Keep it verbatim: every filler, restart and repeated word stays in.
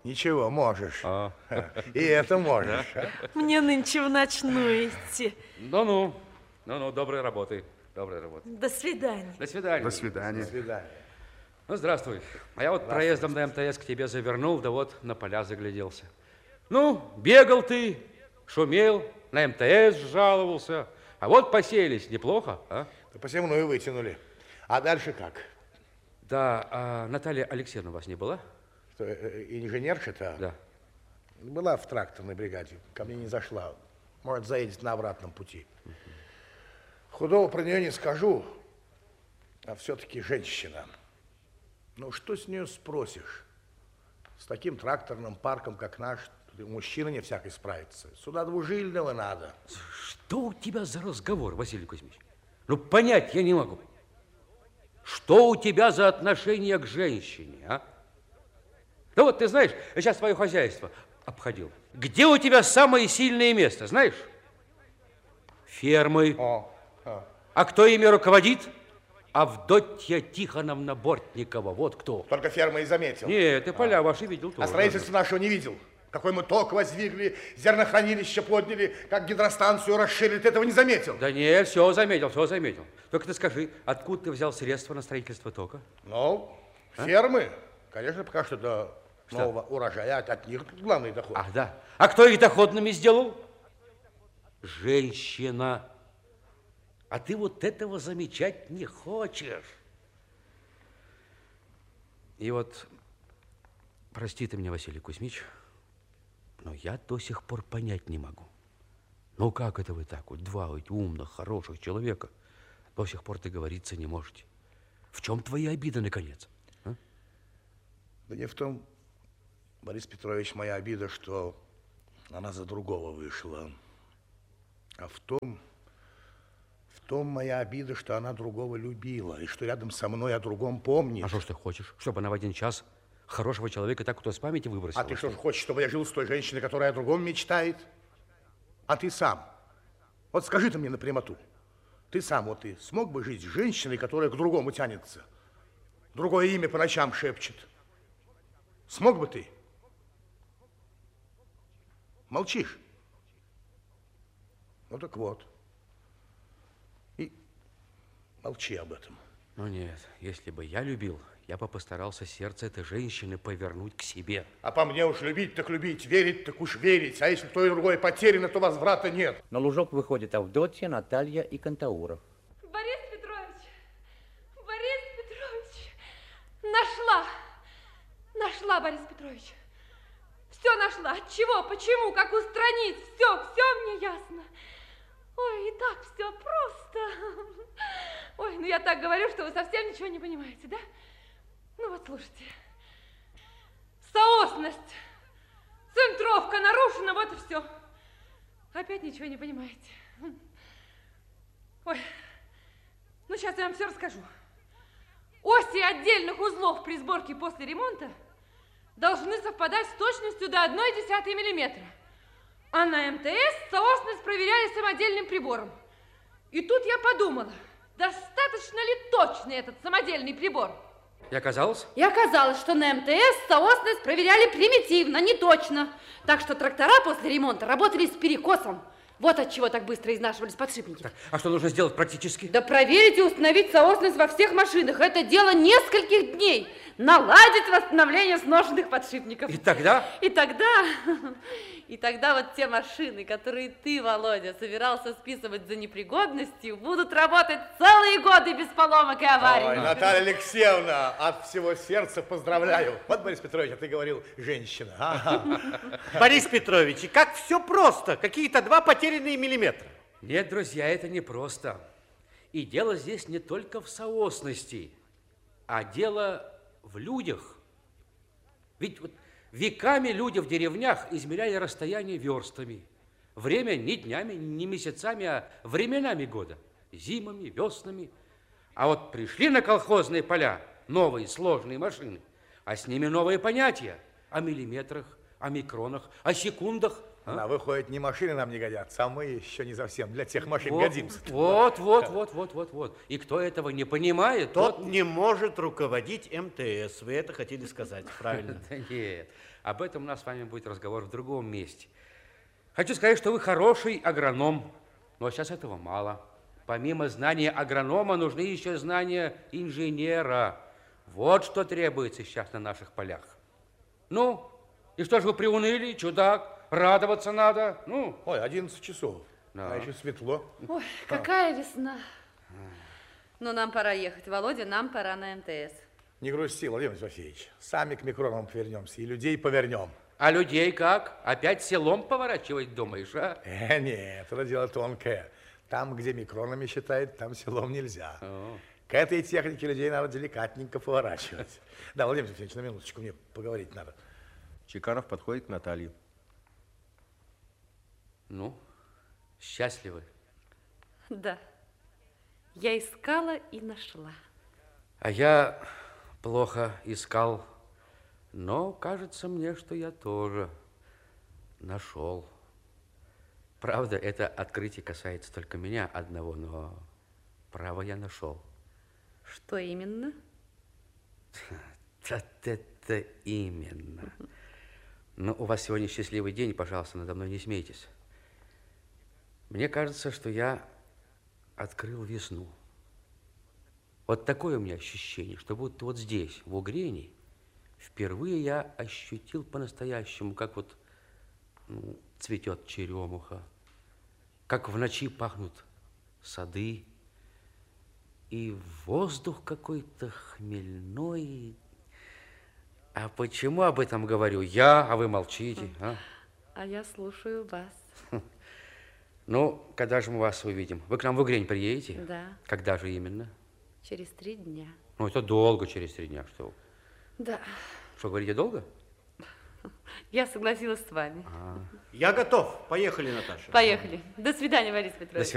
Ничего, можешь. А. И это можешь. Мне нынче в ночную идти. Ну-ну, ну-ну, доброй работы. Доброй работы. До свидания. До свидания. До свидания. До свидания. Ну, здравствуй. А я вот проездом на МТС к тебе завернул, да вот на поля загляделся. Ну, бегал ты, шумел, на МТС жаловался. А вот посеялись неплохо, а? Да посемную вытянули. А дальше как? Да, а Наталья Алексеевна у вас не была? Что, инженерша-то? Да. Была в тракторной бригаде. Ко мне не зашла. Может, заедет на обратном пути. Угу. Худого про нее не скажу, а все-таки женщина. Ну, что с нее спросишь? С таким тракторным парком, как наш, мужчина не всякий справится. Сюда двужильного надо. Что у тебя за разговор, Василий Кузьмич? Ну, понять я не могу. Что у тебя за отношение к женщине, а? Ну, вот ты знаешь, я сейчас твое хозяйство обходил. Где у тебя самое сильное место, знаешь? Фермы. О, о. А кто ими руководит? Авдотья Тихоновна Бортникова. Вот кто. Только ферма и заметил. Нет, ты поля а. ваши видел тоже. А строительство нашего не видел. Какой мы ток воздвигли, зернохранилище подняли, как гидростанцию расширили. Ты этого не заметил? Да нет, все заметил, все заметил. Только ты скажи, откуда ты взял средства на строительство тока? Ну, а? фермы. Конечно, пока что до что? нового урожая. От них главный доход. А, да. А кто их доходными сделал? Женщина. А ты вот этого замечать не хочешь. И вот, прости ты меня, Василий Кузьмич, но я до сих пор понять не могу. Ну как это вы так вот, два вот умных, хороших человека, до сих пор договориться не можете? В чем твои обиды, наконец? А? Да не в том, Борис Петрович, моя обида, что она за другого вышла. А в том, в том моя обида, что она другого любила, и что рядом со мной о другом помнит. А что ж ты хочешь? Чтобы она в один час хорошего человека так кто с памяти выбросил? А ты что ж хочешь, чтобы я жил с той женщиной, которая о другом мечтает? А ты сам? Вот скажи ты мне напрямоту. Ты сам, вот ты смог бы жить с женщиной, которая к другому тянется? Другое имя по ночам шепчет. Смог бы ты? Молчишь? Ну так вот. И молчи об этом. Ну нет, если бы я любил, я бы постарался сердце этой женщины повернуть к себе. А по мне уж любить так любить, верить так уж верить. А если то и другое потеряно, то возврата нет. На лужок выходят Авдотья, Наталья и Кантауров. Борис Петрович, Борис Петрович, нашла, нашла, Борис Петрович. Все нашла. От чего, почему, как устранить, все, все мне ясно. Ой, и так все просто. Ой, ну я так говорю, что вы совсем ничего не понимаете, да? Ну вот, слушайте. Соосность. Центровка нарушена, вот и все. Опять ничего не понимаете. Ой, ну сейчас я вам все расскажу. Оси отдельных узлов при сборке после ремонта должны совпадать с точностью до одной десятой миллиметра. А на МТС соосность проверяли самодельным прибором. И тут я подумала, достаточно ли точный этот самодельный прибор? И оказалось? И оказалось, что на МТС соосность проверяли примитивно, не точно. Так что трактора после ремонта работали с перекосом. Вот от чего так быстро изнашивались подшипники. Так, а что нужно сделать практически? Да проверить и установить соосность во всех машинах. Это дело нескольких дней. Наладить восстановление сношенных подшипников. И тогда? И тогда... И тогда вот те машины, которые ты, Володя, собирался списывать за непригодностью, будут работать целые годы без поломок и аварий. Ой, Наталья Алексеевна, от всего сердца поздравляю. Вот, Борис Петрович, а ты говорил, женщина. Ага. Борис Петрович, и как все просто. Какие-то два потерянные миллиметра. Нет, друзья, это не просто. И дело здесь не только в соосности, а дело в людях. Ведь вот веками люди в деревнях измеряли расстояние верстами. Время не днями, не месяцами, а временами года. Зимами, веснами. А вот пришли на колхозные поля новые сложные машины, а с ними новые понятия о миллиметрах, о микронах, о секундах. Она выходит, не машины нам не годятся, а мы еще не совсем для тех машин Вот, годимся. вот, вот, вот, вот, вот, вот. И кто этого не понимает, Тот тот... не может руководить эм тэ эс. Вы это хотели сказать, правильно? Да нет, об этом у нас с вами будет разговор в другом месте. Хочу сказать, что вы хороший агроном, но сейчас этого мало. Помимо знания агронома нужны еще знания инженера. Вот что требуется сейчас на наших полях. Ну, и что же вы приуныли, чудак? Радоваться надо. Ну, Ой, одиннадцать часов, Да. а еще светло. Ой, какая весна. Ну, нам пора ехать, Володя, нам пора на эм тэ эс. Не грусти, Владимир Тимофеевич. Сами к микронам повернемся и людей повернем. а людей как? Опять селом поворачивать, думаешь, а? Э, нет, это дело тонкое. Там, где микронами считают, там селом нельзя. О. К этой технике людей надо деликатненько поворачивать. Да, Владимир Тимофеевич, на минуточку, мне поговорить надо. Чеканов подходит к Наталье. Ну, счастливы. Да, я искала и нашла. А я плохо искал, но кажется мне, что я тоже нашел. Правда, это открытие касается только меня одного, но право я нашел. Что именно? Вот это именно. Ну, у вас сегодня счастливый день, пожалуйста, надо мной не смейтесь. Мне кажется, что я открыл весну. Вот такое у меня ощущение, что будто вот здесь, в Угрене, впервые я ощутил по-настоящему, как вот ну, цветет черемуха, как в ночи пахнут сады, и воздух какой-то хмельной. А почему об этом говорю я, а вы молчите? А, А я слушаю вас. ну, когда же мы вас увидим? Вы к нам в Угрень приедете? Да. Когда же именно? Через три дня. Ну, это долго, через три дня. Что, Да, что говорите, долго? я согласилась с вами. Я готов. Поехали, Наташа. Поехали. До свидания, Борис Петрович.